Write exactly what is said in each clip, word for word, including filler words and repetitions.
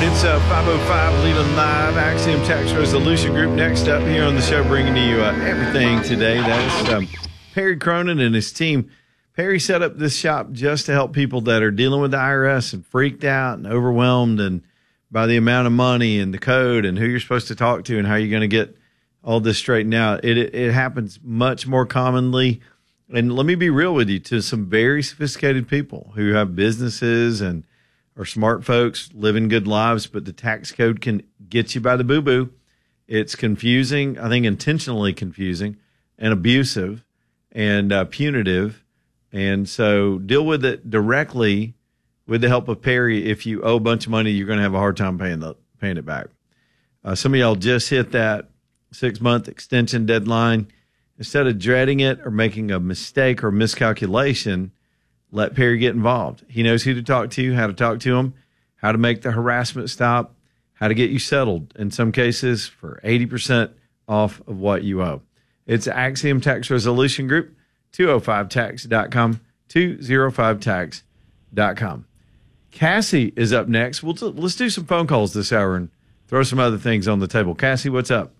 It's uh, five oh five Leland Live, Axiom Tax Resolution Group. Next up here on the show, bringing to you uh, everything today. That's um, Perry Cronin and his team. Perry set up this shop just to help people that are dealing with the I R S and freaked out and overwhelmed and by the amount of money and the code and who you're supposed to talk to and how you're going to get all this straightened out. It, it it happens much more commonly. And let me be real with you, to some very sophisticated people who have businesses and are smart folks living good lives, but the tax code can get you by the boo-boo. It's confusing, I think intentionally confusing and abusive and uh, punitive. And so deal with it directly with the help of Perry. If you owe a bunch of money, you're going to have a hard time paying the paying it back. Uh, some of y'all just hit that six-month extension deadline. Instead of dreading it or making a mistake or miscalculation, let Perry get involved. He knows who to talk to, how to talk to him, how to make the harassment stop, how to get you settled, in some cases for eighty percent off of what you owe. It's Axiom Tax Resolution Group, two oh five tax dot com, two oh five tax dot com. Cassie is up next. We'll t- let's do some phone calls this hour and throw some other things on the table. Cassie, what's up?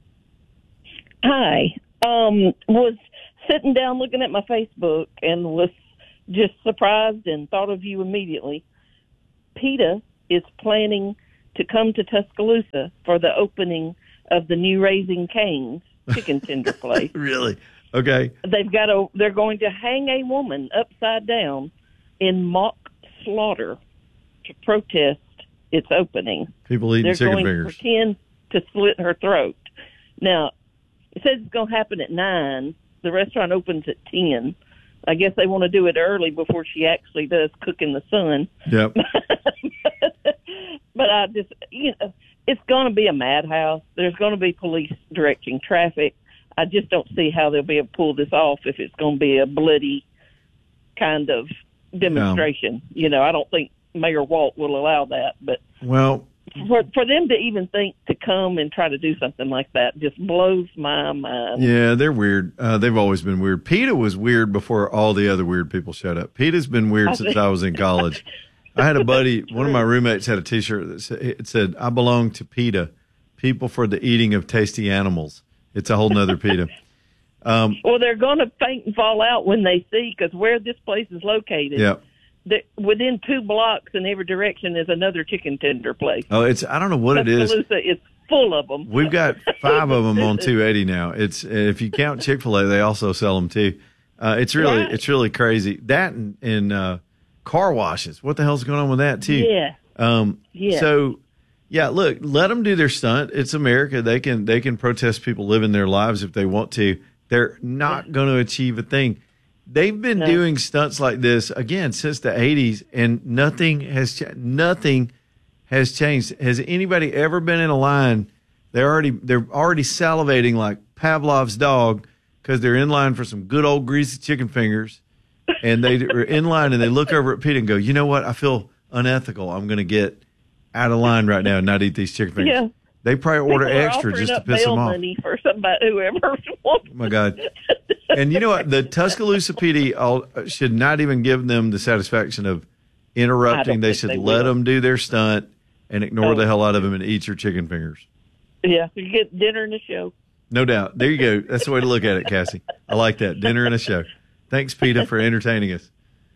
Hi. Um, was sitting down looking at my Facebook and was just surprised and thought of you immediately. PETA is planning to come to Tuscaloosa for the opening of the new Raising Cane's chicken tender place. Really? Okay. They've got a. They're going to hang a woman upside down in mock slaughter to protest its opening. People eating they're chicken going fingers. to pretend to slit her throat. Now, it says it's going to happen at nine. The restaurant opens at ten. I guess they want to do it early before she actually does cook in the sun. Yep. But I just, you know, it's going to be a madhouse. There's going to be police directing traffic. I just don't see how they'll be able to pull this off if it's going to be a bloody kind of demonstration. Um, you know, I don't think Mayor Walt will allow that. But well, for for them to even think to come and try to do something like that just blows my mind. Yeah, they're weird. Uh, they've always been weird. PETA was weird before all the other weird people showed up. PETA's been weird I since I was in college. I had a buddy, one of my roommates had a T-shirt that said, it said, "I belong to PETA, people for the eating of tasty animals." It's a whole nother PETA. Um, well, they're going to faint and fall out when they see, because where this place is located, yep. the, within two blocks in every direction is another chicken tender place. Oh, it's I don't know what it is. Tuscaloosa is full of them. We've got five of them on two eighty now. It's if you count Chick-fil-A, they also sell them too. Uh, it's really right. it's really crazy. That and, and uh, car washes. What the hell's going on with that too? Yeah. Um, yeah. So, yeah, look, let them do their stunt. It's America. They can they can protest people living their lives if they want to. They're not yeah. going to achieve a thing. They've been no. doing stunts like this again since the eighties, and nothing has cha- nothing has changed. Has anybody ever been in a line? They're already they're already salivating like Pavlov's dog because they're in line for some good old greasy chicken fingers, and they are in line and they look over at PETA and go, "You know what? I feel unethical. I'm going to get out of line right now and not eat these chicken fingers." Yeah. They probably order extra just to piss them off. Money for somebody, whoever wants. Oh my God! And you know what? The Tuscaloosa P D all, should not even give them the satisfaction of interrupting. They should they let will. them do their stunt and ignore oh. the hell out of them and eat your chicken fingers. Yeah, you get dinner and a show. No doubt. There you go. That's the way to look at it, Cassie. I like that. Dinner and a show. Thanks, PETA, for entertaining us.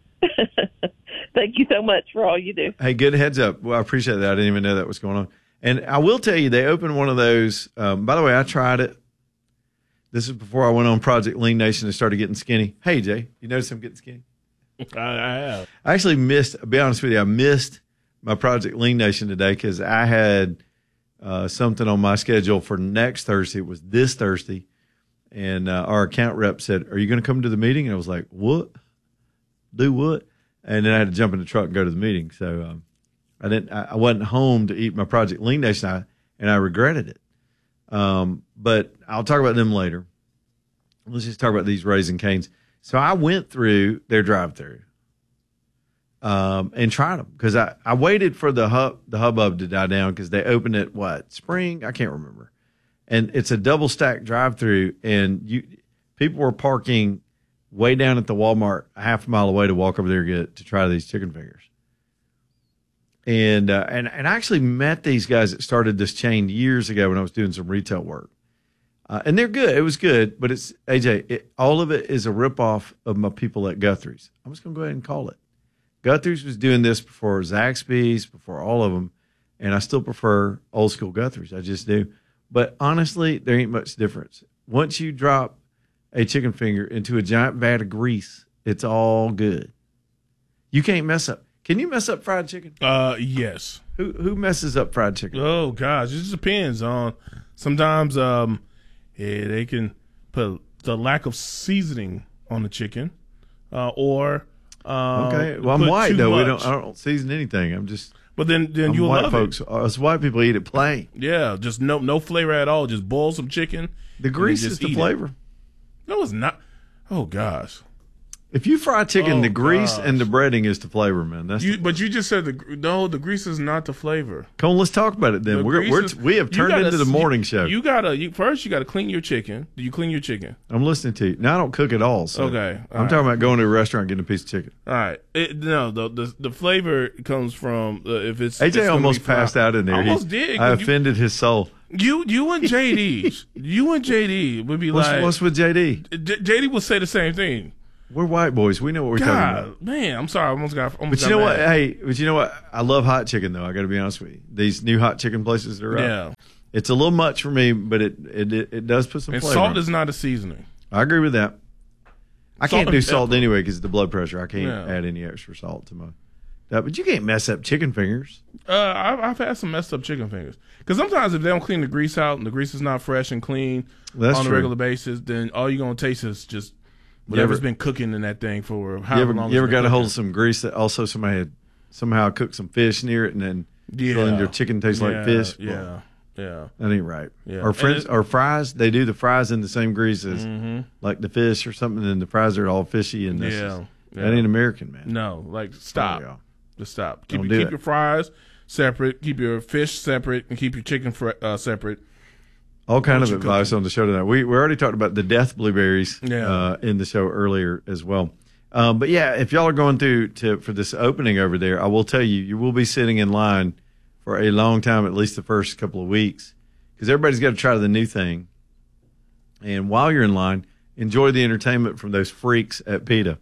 Thank you so much for all you do. Hey, good heads up. Well, I appreciate that. I didn't even know that was going on. And I will tell you, they opened one of those. Um, by the way, I tried it. This is before I went on Project Lean Nation and started getting skinny. Hey, Jay, you notice I'm getting skinny? I, I have. I actually missed, I'll be honest with you, I missed my Project Lean Nation today because I had uh, something on my schedule for next Thursday. It was this Thursday. And uh, our account rep said, "Are you going to come to the meeting?" And I was like, "What? Do what?" And then I had to jump in the truck and go to the meeting. So, um, I didn't. I wasn't home to eat my Project Lean Nation, I, and I regretted it. Um, but I'll talk about them later. Let's just talk about these Raising Cane's. So I went through their drive-through um, and tried them because I, I waited for the hub the hubbub to die down because they opened it what spring I can't remember, and it's a double stack drive-through, and you people were parking way down at the Walmart a half a mile away to walk over there to get to try these chicken fingers. And, uh, and, and I actually met these guys that started this chain years ago when I was doing some retail work. Uh, and they're good. It was good, but it's, A J, it, all of it is a ripoff of my people at Guthrie's. I'm just going to go ahead and call it. Guthrie's was doing this before Zaxby's, before all of them, and I still prefer old school Guthrie's. I just do. But honestly, there ain't much difference. Once you drop a chicken finger into a giant vat of grease, it's all good. You can't mess up. Can you mess up fried chicken? Uh, yes. Who who messes up fried chicken? Oh gosh, it just depends on. Sometimes, um, yeah, they can put the lack of seasoning on the chicken, uh, or uh, okay. Well, I'm put white too though. much. We don't. I don't season anything. I'm just. But then, then I'm you'll white love folks. it. Us white people eat it plain. Yeah, just no no flavor at all. Just boil some chicken. The grease just is the eat it. flavor. No, it's not. Oh gosh. If you fry chicken, Oh, the grease gosh. and the breading is the flavor, man. That's You, the, but you just said the gr- no. The grease is not the flavor. come on, let's talk about it then. The We're, grease we're is- we have you turned gotta- into the morning you, show. You gotta you first. You gotta clean your chicken. Do you clean your chicken? I'm listening to you. Now I don't cook at all. So Okay, all I'm right. talking about going to a restaurant and getting a piece of chicken. All right. It, no, the, the the flavor comes from uh, if it's A it's J gonna almost be fried. passed out in there. Almost He- did. I You- offended his soul. You you and J D, you and J D would be What's, like. what's with J D? J- JD would say the same thing. We're white boys. We know what we're talking about. God, man, I'm sorry. I almost got. Almost But you got know what? mad. Hey, but you know what? I love hot chicken, though. I got to be honest with you. These new hot chicken places that are up. Yeah. It's a little much for me, but it it it, it does put some And flavor. salt on it. is not a seasoning. I agree with that. I Salt can't do and salt pepper. anyway because of the blood pressure. I can't Yeah. add any extra salt to my. That, but you can't mess up chicken fingers. Uh, I've, I've had some messed up chicken fingers. Because sometimes if they don't clean the grease out and the grease is not fresh and clean That's on true. a regular basis, then all you're gonna taste is just whatever's ever- been cooking in that thing for You however ever, long. you it's ever been got a cooking. hold of some grease that also somebody had somehow cooked some fish near it and then Yeah. feeling your chicken tastes yeah, like fish? Yeah, Well, yeah. that ain't right. Yeah. Or friends And it- or fries, they do the fries in the same grease as like the fish or something, and the fries are all fishy and this Mm-hmm. Yeah, is- yeah. that ain't American, man. No, like stop. Oh, yeah. Just stop. Keep Don't your, do keep it. your fries separate. Keep your fish separate, and keep your chicken fr- uh, separate. All kind of you advice on the show tonight. We we already talked about the death blueberries Yeah. uh, in the show earlier as well. Um, but yeah, if y'all are going through to for this opening over there, I will tell you, you will be sitting in line for a long time, at least the first couple of weeks, because everybody's got to try the new thing. And while you're in line, enjoy the entertainment from those freaks at PETA.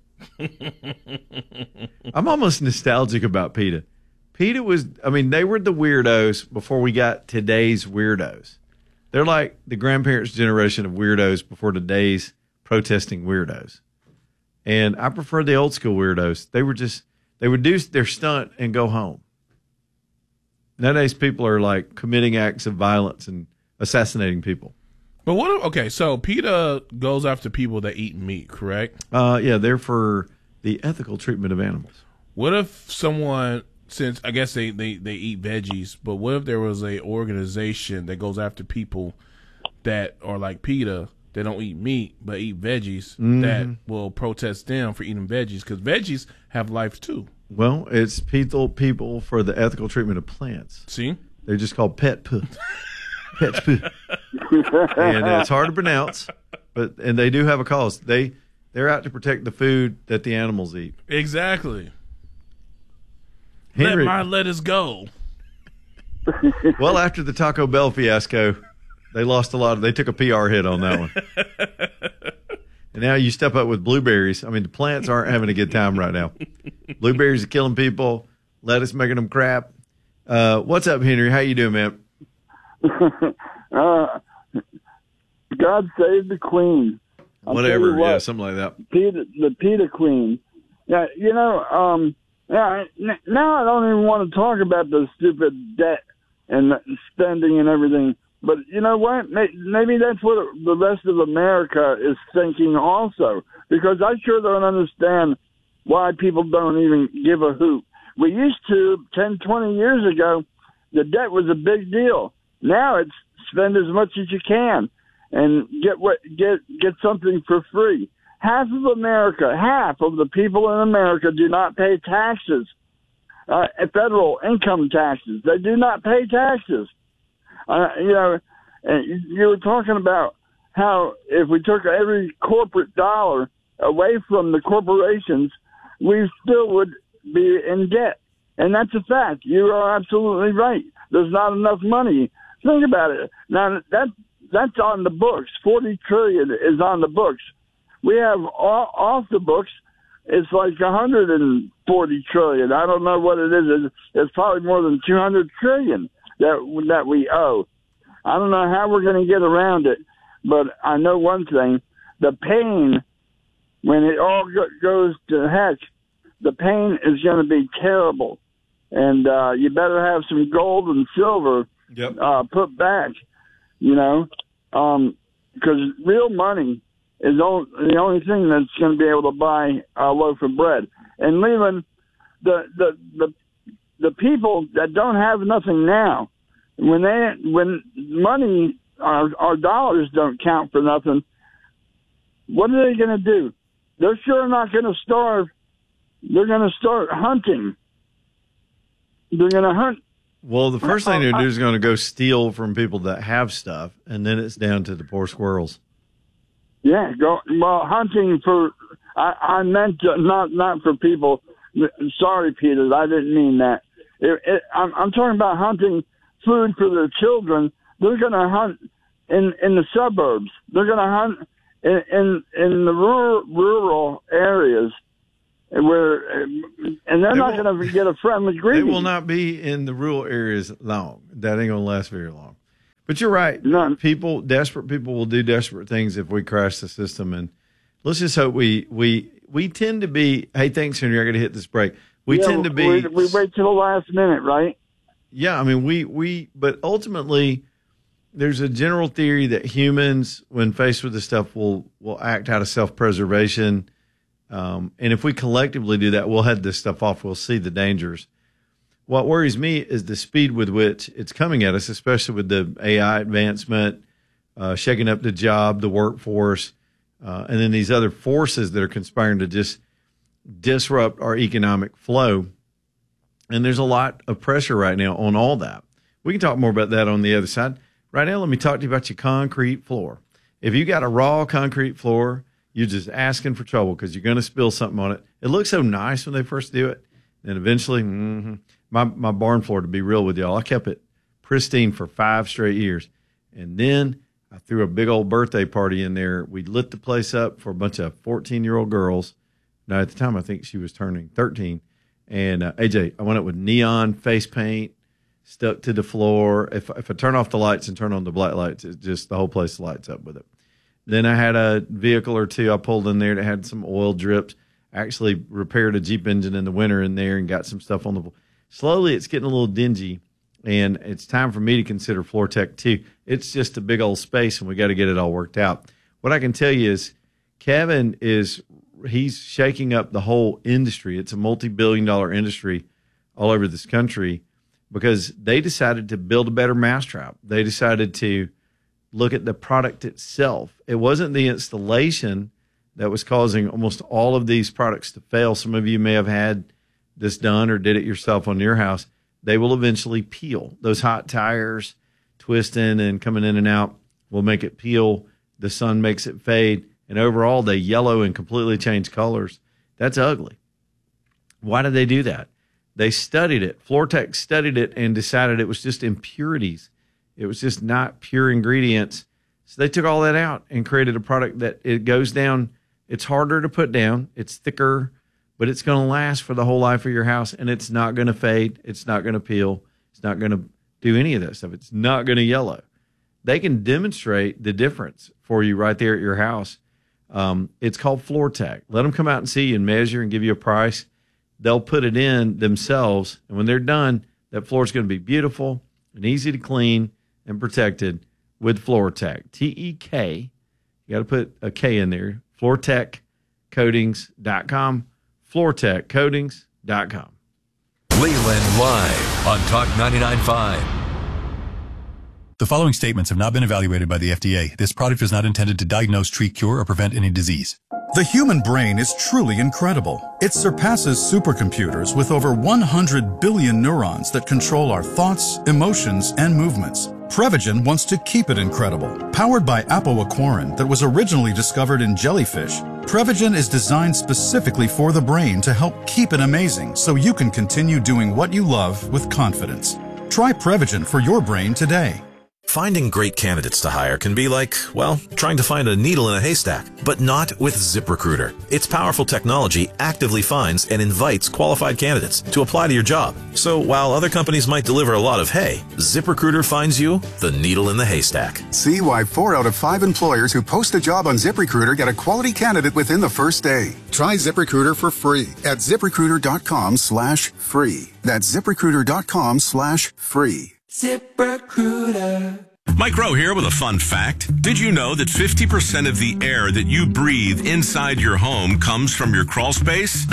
I'm almost nostalgic about PETA. PETA was, I mean, they were the weirdos before we got today's weirdos. They're like the grandparents' generation of weirdos before today's protesting weirdos. And I prefer the old school weirdos. They were just, they would do their stunt and go home. Nowadays, people are like committing acts of violence and assassinating people. But what? if- Okay, so PETA goes after people that eat meat, correct? Uh, yeah, they're for the ethical treatment of animals. What if someone, since I guess they, they, they eat veggies, but what if there was a organization that goes after people that are like PETA, that don't eat meat but eat veggies, that will protest them for eating veggies? Because veggies have life too. Well, it's people, people for the ethical treatment of plants. See? They're just called pet poo. Pet poo. And uh, it's hard to pronounce, but and they do have a cause. They they're out to protect the food that the animals eat. Exactly. Henry, Let my lettuce go. well, after the Taco Bell fiasco, they lost a lot of. They took a P R hit on that one. And now you step up with blueberries. I mean, the plants aren't having a good time right now. Blueberries are killing people. Lettuce making them crap. Uh, what's up, Henry? How you doing, man? uh, God save the Queen. I'll tell Whatever, you what, yeah, something like that. PETA, the PETA Queen. Yeah, you know, um, yeah, n- now I don't even want to talk about the stupid debt and the spending and everything. But you know what? May- Maybe that's what the rest of America is thinking also, because I sure don't understand why people don't even give a hoot. We used to, ten, twenty years ago, the debt was a big deal. Now it's spend as much as you can and get what get get something for free. Half of America, half of the people in America do not pay taxes, uh, federal income taxes. They do not pay taxes. Uh, you know, and you were talking about how if we took every corporate dollar away from the corporations, we still would be in debt. And that's a fact. You are absolutely right. There's not enough money. Think about it. Now, that that's on the books. forty trillion dollars is on the books. We have off the books, it's like one hundred forty trillion dollars. I don't know what it is. It's probably more than two hundred trillion dollars that, that we owe. I don't know how we're going to get around it, but I know one thing. The pain, when it all go, goes to heck, the pain is going to be terrible. And uh, you better have some gold and silver yep. uh, put back, you know, because um, real money is all, the only thing that's going to be able to buy a loaf of bread. And Leland, the the the the people that don't have nothing now, when they when money our our dollars don't count for nothing, what are they going to do? They're sure not going to starve. They're going to start hunting. They're going to hunt. Well, the first thing they're going to do is going to go steal from people that have stuff, and then it's down to the poor squirrels. Yeah, go well hunting for. I, I meant to, not not for people. Sorry, Peter, I didn't mean that. It, it, I'm, I'm talking about hunting food for their children. They're going to hunt in in the suburbs. They're going to hunt in in, in the rural rural areas. Where, and they're they not going to get a friendly greeting. They will not be in the rural areas long. That ain't going to last very long. But you're right. None. People, desperate people will do desperate things if we crash the system. And let's just hope we we we tend to be. Hey, thanks, Henry. I got to hit this break. We yeah, tend to be. We, we wait till the last minute, right? Yeah, I mean, we we. But ultimately, there's a general theory that humans, when faced with this stuff, will will act out of self-preservation. Um, and if we collectively do that, we'll head this stuff off. We'll see the dangers. What worries me is the speed with which it's coming at us, especially with the A I advancement, uh, shaking up the job, the workforce, uh, and then these other forces that are conspiring to just disrupt our economic flow. And there's a lot of pressure right now on all that. We can talk more about that on the other side. Right now, let me talk to you about your concrete floor. If you got a raw concrete floor, you're just asking for trouble because you're going to spill something on it. It looks so nice when they first do it. And eventually, mm-hmm, my, my barn floor, to be real with y'all, I kept it pristine for five straight years. And then I threw a big old birthday party in there. We lit the place up for a bunch of fourteen-year-old girls. Now, at the time, I think she was turning thirteen. And, uh, A J, I went up with neon face paint, stuck to the floor. If, if I turn off the lights and turn on the black lights, it just the whole place lights up with it. Then I had a vehicle or two I pulled in there that had some oil drips. Actually repaired a Jeep engine in the winter in there and got some stuff on the – slowly it's getting a little dingy, and it's time for me to consider Floor Tech too. It's just a big old space, and we got to get it all worked out. What I can tell you is Kevin is – he's shaking up the whole industry. It's a multi-billion dollar industry all over this country because they decided to build a better mousetrap. They decided to – look at the product itself. It wasn't the installation that was causing almost all of these products to fail. Some of you may have had this done or did it yourself on your house. They will eventually peel. Those hot tires twisting and coming in and out will make it peel. The sun makes it fade. And overall, they yellow and completely change colors. That's ugly. Why did they do that? They studied it. Floor Tech studied it and decided it was just impurities. It was just not pure ingredients. So they took all that out and created a product that it goes down. It's harder to put down. It's thicker, but it's going to last for the whole life of your house, and it's not going to fade. It's not going to peel. It's not going to do any of that stuff. It's not going to yellow. They can demonstrate the difference for you right there at your house. Um, it's called Floor Tech. Let them come out and see you and measure and give you a price. They'll put it in themselves, and when they're done, that floor is going to be beautiful and easy to clean and protected with Floor Tech. T E K. You got to put a K in there. floor tech coatings dot com. floor tech coatings dot com. Leland Live on Talk ninety-nine point five. The following statements have not been evaluated by the F D A. This product is not intended to diagnose, treat, cure, or prevent any disease. The human brain is truly incredible. It surpasses supercomputers with over one hundred billion neurons that control our thoughts, emotions, and movements. Prevagen wants to keep it incredible. Powered by apoaquarin that was originally discovered in jellyfish, Prevagen is designed specifically for the brain to help keep it amazing so you can continue doing what you love with confidence. Try Prevagen for your brain today. Finding great candidates to hire can be like, well, trying to find a needle in a haystack, but not with ZipRecruiter. Its powerful technology actively finds and invites qualified candidates to apply to your job. So while other companies might deliver a lot of hay, ZipRecruiter finds you the needle in the haystack. See why four out of five employers who post a job on ZipRecruiter get a quality candidate within the first day. Try ZipRecruiter for free at ZipRecruiter.com slash free. That's ZipRecruiter.com slash free. ZipRecruiter. Mike Rowe here with a fun fact. Did you know that fifty percent of the air that you breathe inside your home comes from your crawl space?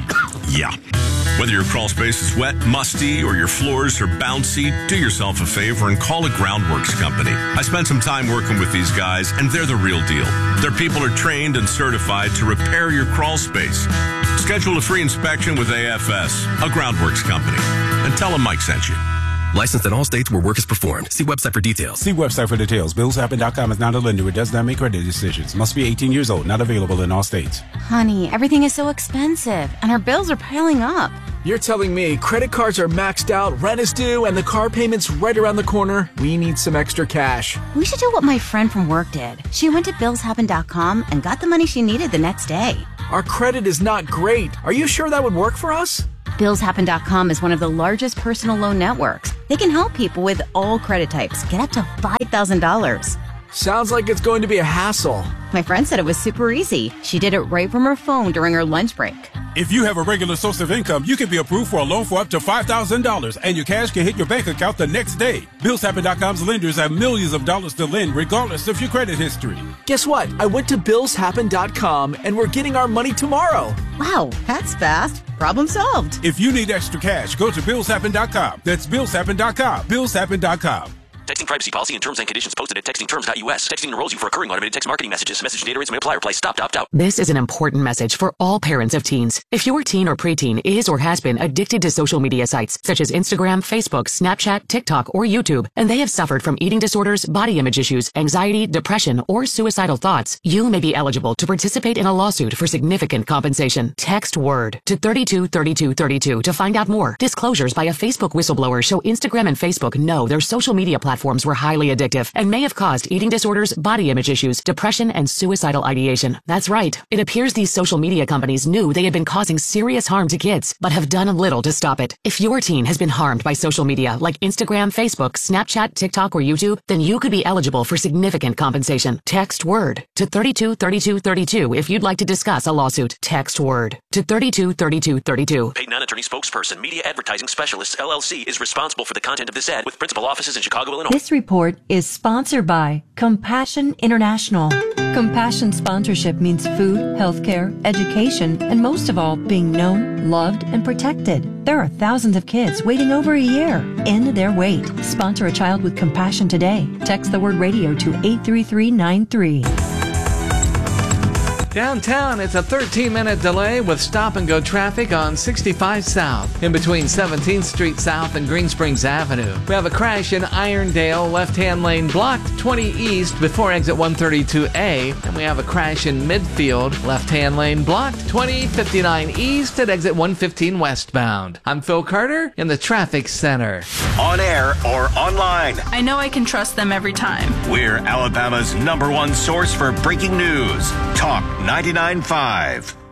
Yeah. Whether your crawl space is wet, musty, or your floors are bouncy, do yourself a favor and call a Groundworks company. I spent some time working with these guys, and they're the real deal. Their people are trained and certified to repair your crawl space. Schedule a free inspection with A F S, a Groundworks company, and tell them Mike sent you. Licensed in all states where work is performed. See website for details. See website for details. Bills Happen dot com is not a lender. It does not make credit decisions. Must be eighteen years old. Not available in all states. Honey, everything is so expensive, and our bills are piling up. You're telling me credit cards are maxed out, rent is due, and the car payment's right around the corner? We need some extra cash. We should do what my friend from work did. She went to Bills Happen dot com and got the money she needed the next day. Our credit is not great. Are you sure that would work for us? Bills Happen dot com is one of the largest personal loan networks. They can help people with all credit types get up to five thousand dollars. Sounds like it's going to be a hassle. My friend said it was super easy. She did it right from her phone during her lunch break. If you have a regular source of income, you can be approved for a loan for up to five thousand dollars, and your cash can hit your bank account the next day. Bills Happen dot com's lenders have millions of dollars to lend regardless of your credit history. Guess what? I went to Bills Happen dot com, and we're getting our money tomorrow. Wow, that's fast. Problem solved. If you need extra cash, go to Bills Happen dot com. That's Bills Happen dot com. Bills Happen dot com. Texting privacy policy and terms and conditions posted at texting terms dot U S. Texting enrolls you for recurring automated text marketing messages. Message data rates may apply. Reply stop, opt out. This is an important message for all parents of teens. If your teen or preteen is or has been addicted to social media sites such as Instagram, Facebook, Snapchat, TikTok, or YouTube, and they have suffered from eating disorders, body image issues, anxiety, depression, or suicidal thoughts, you may be eligible to participate in a lawsuit for significant compensation. Text WORD to thirty-two thirty-two thirty-two to find out more. Disclosures by a Facebook whistleblower show Instagram and Facebook know their social media platforms were highly addictive and may have caused eating disorders, body image issues, depression, and suicidal ideation. That's right. It appears these social media companies knew they had been causing serious harm to kids, but have done little to stop it. If your teen has been harmed by social media like Instagram, Facebook, Snapchat, TikTok, or YouTube, then you could be eligible for significant compensation. Text WORD to thirty-two thirty-two thirty-two if you'd like to discuss a lawsuit. Text WORD to thirty-two thirty-two thirty-two. Paid non-attorney spokesperson, Media Advertising Specialists, L L C, is responsible for the content of this ad with principal offices in Chicago, Illinois. This report is sponsored by Compassion International. Compassion sponsorship means food, healthcare, education, and most of all, being known, loved, and protected. There are thousands of kids waiting over a year. End their wait. Sponsor a child with compassion today. Text the word radio to eight three three nine three. Downtown, it's a thirteen-minute delay with stop-and-go traffic on sixty-five South, in between seventeenth Street South and Green Springs Avenue. We have a crash in Irondale, left-hand lane blocked, twenty East before exit one thirty-two A. And we have a crash in Midfield, left-hand lane blocked, twenty fifty-nine East at exit one fifteen westbound. I'm Phil Carter in the Traffic Center. On air or online, I know I can trust them every time. We're Alabama's number one source for breaking news. Talk ninety-nine point five.